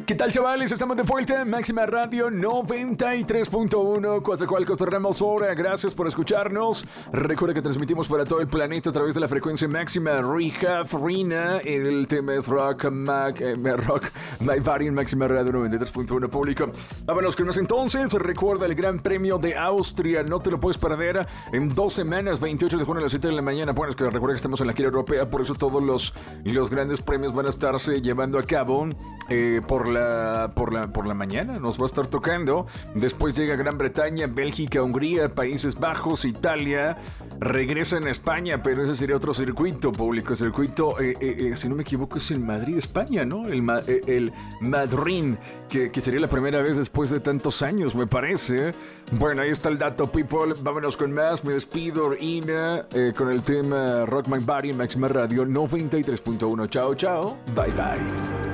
¿Qué tal, chavales? Estamos de vuelta en Máxima Radio 93.1, Coatzacoalcos, Terremos Hora. Gracias por escucharnos. Recuerda que transmitimos para todo el planeta a través de la frecuencia máxima Rehab Rina. El tema es Rock My Body en Máxima Radio 93.1 público. Vámonos con más entonces. Recuerda el Gran Premio de Austria. No te lo puedes perder en 2 semanas, 28 de junio a las 7 de la mañana. Bueno, es que recuerda que estamos en la gira europea, por eso todos los grandes premios van a estarse llevando a cabo por la mañana. Nos va a estar tocando. Después llega Gran Bretaña, Bélgica, Hungría, Países Bajos, Italia. Regresa en España, pero ese sería otro circuito público. Circuito, si no me equivoco, es en Madrid, España, ¿no? El Madrid, que sería la primera vez después de tantos años, me parece. Bueno, ahí está el dato, people. Vámonos con más. Me despido, Ina, con el tema Rock My Body en Máxima Radio 93.1. Chao, chao. Bye, bye.